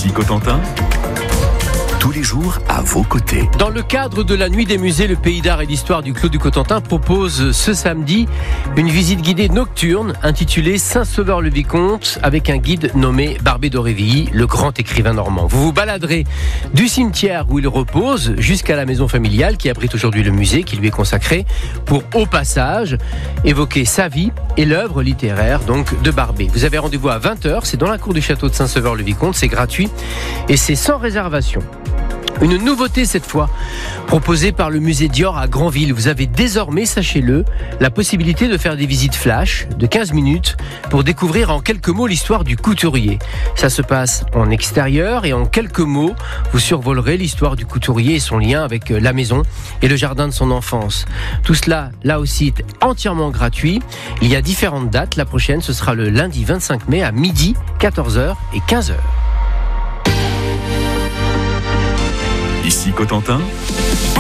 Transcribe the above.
Ici Cotentin, tous les jours à vos côtés. Dans le cadre de la Nuit des musées, le Pays d'art et d'histoire du Clos du Cotentin propose ce samedi une visite guidée nocturne intitulée Saint-Sauveur-le-Vicomte avec un guide nommé Barbé d'Aurevilly, le grand écrivain normand. Vous vous baladerez du cimetière où il repose jusqu'à la maison familiale qui abrite aujourd'hui le musée qui lui est consacré pour, au passage, évoquer sa vie et l'œuvre littéraire donc de Barbé. Vous avez rendez-vous à 20h, c'est dans la cour du château de Saint-Sauveur-le-Vicomte, c'est gratuit et c'est sans réservation. Une nouveauté cette fois, proposée par le musée Dior à Granville. Vous avez désormais, sachez-le, la possibilité de faire des visites flash de 15 minutes pour découvrir en quelques mots l'histoire du couturier. Ça se passe en extérieur et en quelques mots, vous survolerez l'histoire du couturier et son lien avec la maison et le jardin de son enfance. Tout cela, là aussi, est entièrement gratuit. Il y a différentes dates. La prochaine, ce sera le lundi 25 mai à midi, 14h et 15h. Ici Cotentin,